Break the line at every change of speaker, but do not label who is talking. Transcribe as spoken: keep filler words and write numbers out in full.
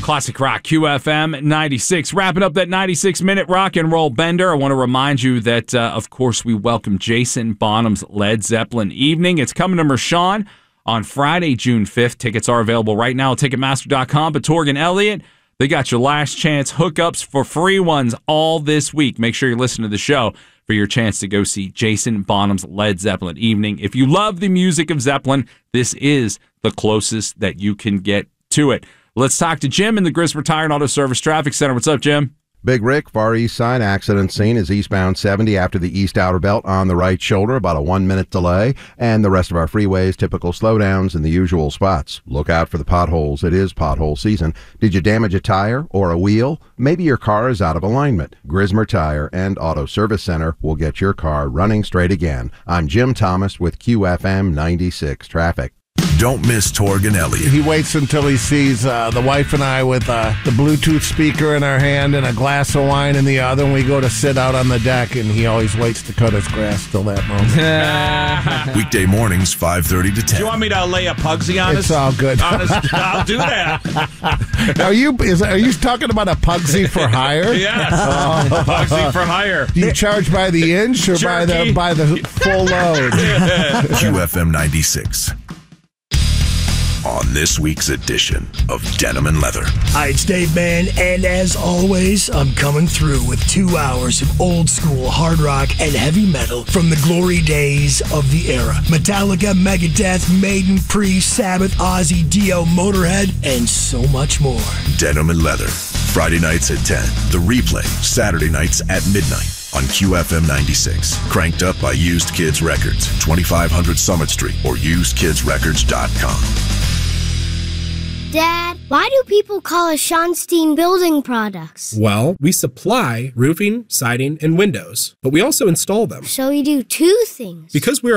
Classic Rock, Q F M ninety-six. Wrapping up that ninety-six minute rock and roll bender, I want to remind you that, uh, of course, we welcome Jason Bonham's Led Zeppelin Evening. It's coming to Mershon on Friday, June fifth. Tickets are available right now at Ticketmaster dot com. But Torgan Elliott, they got your last chance hookups for free ones all this week. Make sure you listen to the show for your chance to go see Jason Bonham's Led Zeppelin Evening. If you love the music of Zeppelin, this is the closest that you can get to it. Let's talk to Jim in the Grismer Tire and Auto Service Traffic Center. What's up, Jim?
Big Rick, Far East Side accident scene is eastbound seventy after the east outer belt on the right shoulder, about a one-minute delay, and the rest of our freeways, typical slowdowns in the usual spots. Look out for the potholes. It is pothole season. Did you damage a tire or a wheel? Maybe your car is out of alignment. Grismer Tire and Auto Service Center will get your car running straight again. I'm Jim Thomas with Q F M ninety-six Traffic.
Don't miss Torgan Elliott.
He waits until he sees uh, the wife and I with uh, the Bluetooth speaker in our hand and a glass of wine in the other, and we go to sit out on the deck, and he always waits to cut his grass till that moment.
Weekday mornings, five thirty to ten.
Do you want me to lay a Pugsy on
It's
us?
all good.
Honest, I'll do that.
Are you is, are you talking about a Pugsy for hire?
Yes. Oh. Pugsy for hire.
Do you charge by the inch or by the
Jerky.
by the full load?
Q F M ninety-six. On this week's edition of Denim and Leather.
Hi, it's Dave Mann, and as always, I'm coming through with two hours of old school hard rock and heavy metal from the glory days of the era. Metallica, Megadeth, Maiden, Priest, Sabbath, Ozzy, Dio, Motorhead, and so much more.
Denim and Leather. Friday nights at ten. The replay, Saturday nights at midnight. On Q F M ninety-six. Cranked up by Used Kids Records, twenty-five hundred Summit Street, or used kids records dot com.
Dad, why do people call us Schonstein Building Products?
Well, we supply roofing, siding, and windows, but we also install them.
So you do two things.
Because we're